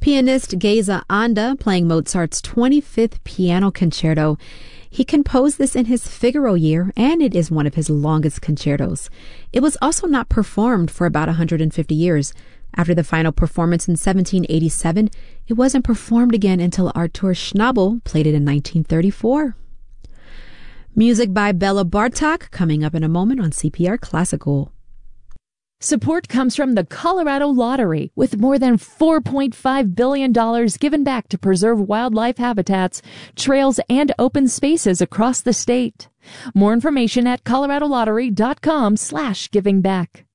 pianist Geza Anda playing Mozart's 25th Piano Concerto. He composed this in his Figaro year, and it is one of his longest concertos. It was also not performed for about 150 years. After the final performance in 1787, it wasn't performed again until Artur Schnabel played it in 1934. Music by Bela Bartok coming up in a moment on CPR Classical. Support comes from the Colorado Lottery, with more than $4.5 billion given back to preserve wildlife habitats, trails, and open spaces across the state. More information at coloradolottery.com/givingback.